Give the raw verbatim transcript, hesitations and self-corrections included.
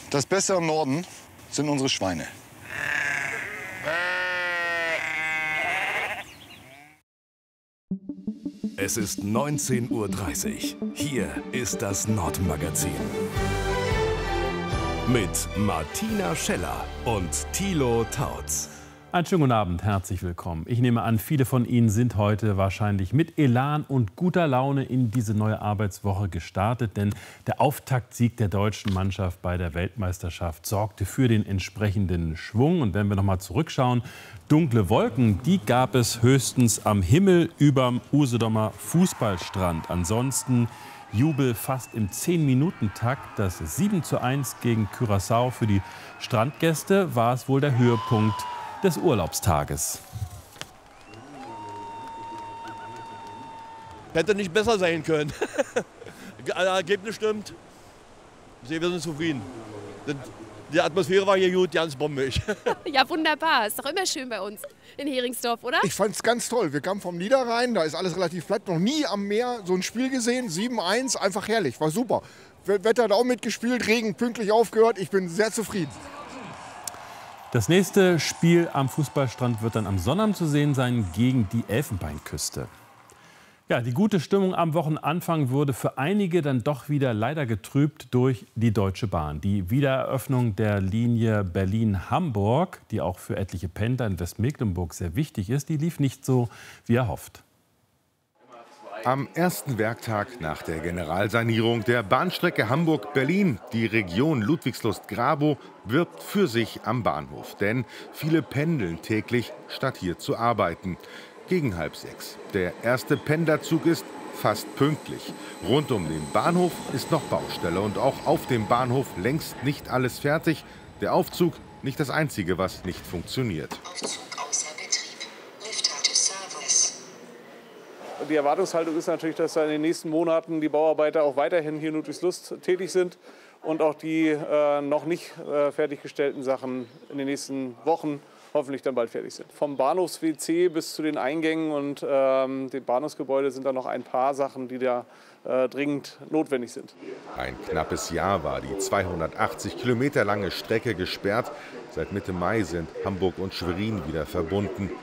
Das Beste am Norden sind unsere Schweine. Es ist neunzehn Uhr dreißig. Hier ist das Nordmagazin. Mit Martina Scheller und Thilo Tautz. Einen schönen guten Abend, herzlich willkommen. Ich nehme an, viele von Ihnen sind heute wahrscheinlich mit Elan und guter Laune in diese neue Arbeitswoche gestartet. Denn der Auftaktsieg der deutschen Mannschaft bei der Weltmeisterschaft sorgte für den entsprechenden Schwung. Und wenn wir noch mal zurückschauen, dunkle Wolken, die gab es höchstens am Himmel überm Usedomer Fußballstrand. Ansonsten Jubel fast im zehn-Minuten-Takt. Das sieben zu eins gegen Curaçao für die Strandgäste war es wohl der Höhepunkt des Urlaubstages. Hätte nicht besser sein können. Ergebnis stimmt. Wir sind zufrieden. Die Atmosphäre war hier gut, ganz bombig. Ja, wunderbar. Ist doch immer schön bei uns in Heringsdorf, oder? Ich fand es ganz toll. Wir kamen vom Niederrhein, da ist alles relativ platt. Noch nie am Meer so ein Spiel gesehen. sieben eins, einfach herrlich, war super. Wetter hat auch mitgespielt, Regen pünktlich aufgehört. Ich bin sehr zufrieden. Das nächste Spiel am Fußballstrand wird dann am Sonnabend zu sehen sein gegen die Elfenbeinküste. Ja, die gute Stimmung am Wochenanfang wurde für einige dann doch wieder leider getrübt durch die Deutsche Bahn. Die Wiedereröffnung der Linie Berlin-Hamburg, die auch für etliche Pendler in Westmecklenburg sehr wichtig ist, die lief nicht so, wie erhofft. Am ersten Werktag nach der Generalsanierung der Bahnstrecke Hamburg-Berlin, die Region Ludwigslust-Grabow, wirbt für sich am Bahnhof. Denn viele pendeln täglich, statt hier zu arbeiten. Gegen halb sechs. Der erste Pendlerzug ist fast pünktlich. Rund um den Bahnhof ist noch Baustelle und auch auf dem Bahnhof längst nicht alles fertig. Der Aufzug nicht das Einzige, was nicht funktioniert. Die Erwartungshaltung ist natürlich, dass in den nächsten Monaten die Bauarbeiter auch weiterhin hier in Ludwigslust tätig sind und auch die äh, noch nicht äh, fertiggestellten Sachen in den nächsten Wochen hoffentlich dann bald fertig sind. Vom Bahnhofs-W C bis zu den Eingängen und ähm, dem Bahnhofsgebäude sind da noch ein paar Sachen, die da äh, dringend notwendig sind. Ein knappes Jahr war die zweihundertachtzig Kilometer lange Strecke gesperrt. Seit Mitte Mai sind Hamburg und Schwerin wieder verbunden.